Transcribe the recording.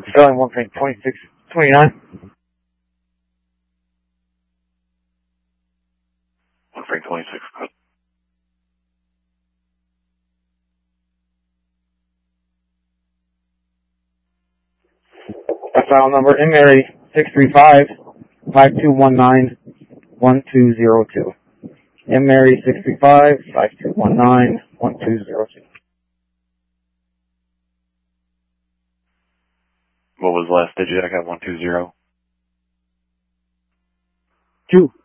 Selling 1.2629. 1.26. File number MARY 635-5219-1202. MARY 635-5219-1202. What was the last digit? I got 120. 2.